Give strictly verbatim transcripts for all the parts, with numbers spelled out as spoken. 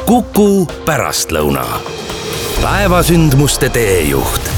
Kuku pärastlõuna. Päevasündmuste teejuht.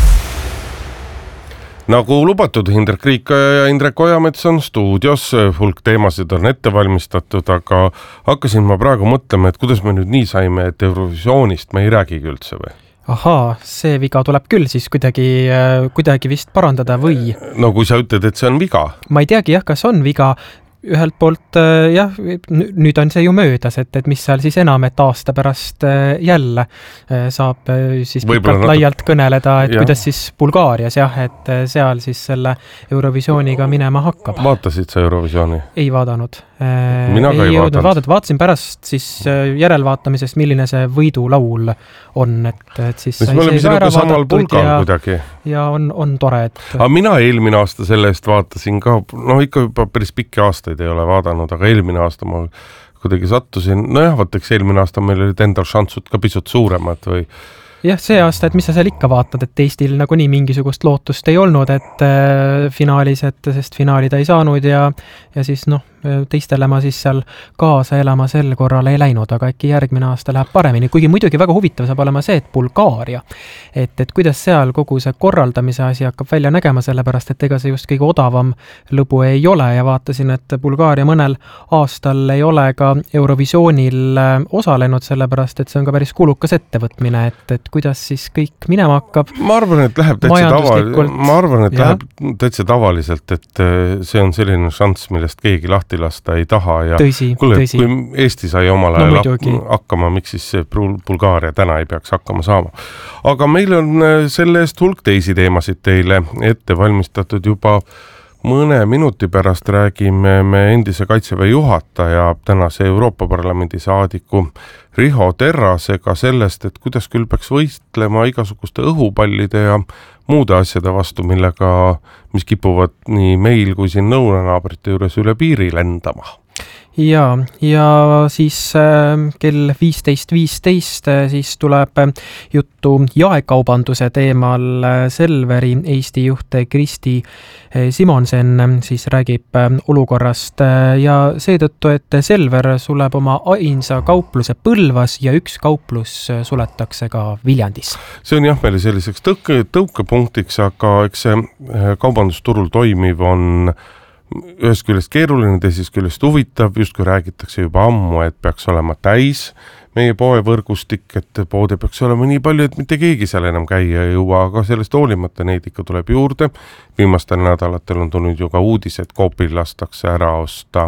Nagu lubatud, Indrek Riikoja ja Indrek Ojamets on stuudios, hulk teemasid on ette valmistatud, aga hakkasin ma praegu mõtlema, et kuidas me nüüd nii saime, et Eurovisioonist me ei räägigi üldse või? Ahaa, see viga tuleb küll siis kuidagi, kuidagi vist parandada või? No kui sa ütled, et see on viga. Ma ei teagi jah, kas on viga. Ühelt poolt jah, nüüd on see ju möödas, et, et mis seal siis enam, et aasta pärast jälle saab siis pikalt laialt kõneleda, et jah. Kuidas siis Bulgaarias jah, et seal siis selle Eurovisiooniga minema hakkab. Vaatasid sa Eurovisiooni? Ei vaadanud. Mina ka ei, ei vaadanud. Vaadanud. Vaatasin pärast siis järelvaatamisest, milline see võidulaul on, et, et siis me oleme sinuga samal pulgal ja, kuidagi. Ja on, on tore, et... Aga mina eelmine aasta selle eest vaatasin ka, no ikka juba päris pikki aastaid ei ole vaadanud, aga eelmine aasta ma kuidagi sattusin, no jah, vaataks eelmine aasta meil olid endal šansud ka pisut suuremad või... Jah, see aasta, et mis sa seal ikka vaatad, et Eestil nagu nii mingisugust lootust ei olnud, et äh, finaalis, et sest finaali ta ei saanud ja, ja siis noh, teistele ma siis seal kaasa elama sel korral ei läinud, aga äkki järgmine aasta läheb paremini, kuigi muidugi väga huvitav saab olema see, et Bulgaaria, et, et kuidas seal kogu see korraldamise asi hakkab välja nägema, sellepärast, et ega see just kõige odavam lõbu ei ole ja vaatasin, et Bulgaaria mõnel aastal ei ole ka Eurovisioonil osalenud, sellepärast, et see on ka päris kulukas ettevõtmine, et, et kuidas siis kõik minema hakkab. Ma arvan, et läheb täitsa tavaliselt, ma arvan, et ja. läheb täitsa tavaliselt, et see on selline šanss, millest keegi lahti lasta ei taha ja tõsi, kuule, tõsi. kui Eesti sai omal ajal no, hakkama, miks siis Bulgaaria täna ei peaks hakkama saama. Aga meil on selle eest hulk teisi teemasid teile ette valmistatud juba mõne minuti pärast räägime me endise Kaitseväe juhataja, tänase Euroopa Parlamendi saadiku Riho Terrasega sellest, et kuidas küll peaks võistlema igasuguste õhupallide ja muude asjade vastu, millega, mis kipuvad nii meil kui siin lõunanaabrite juures üle piiri lendama. Ja, ja siis äh, kell viisteist viisteist äh, siis tuleb äh, juttu jaekaubanduse teemal äh, Selveri Eesti juht Kristi äh, Simonsen äh, siis räägib äh, olukorrast äh, ja seetõttu, et Selver suleb oma ainsa kaupluse Põlvas ja üks kauplus äh, suletakse ka Viljandis. See on jah meile selliseks tõuke, tõukepunktiks, aga eks see äh, kaubandusturul toimiv on ühest küljest keeruline, teisest küljest huvitav, justkui räägitakse juba ammu, et peaks olema täis meie poevõrgustik, et poode peaks olema nii palju, et mitte keegi seal enam käia ei jõua, aga sellest hoolimata neid ikka tuleb juurde. Viimastel nädalatel on tulnud ju ka uudis, et Coopil lastakse ära osta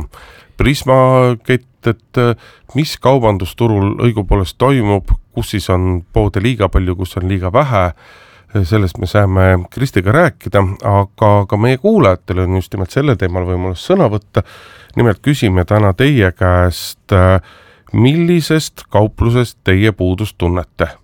Prisma kett, et mis kaubandusturul õigupoolest toimub, kus siis on poode liiga palju, kus on liiga vähe. Sellest me saame Kristiga rääkida, aga ka meie kuulajatel on just nimelt selle teemal võimalus sõna võtta. Nimelt küsime täna teie käest, millisest kauplusest teie puudust tunnete?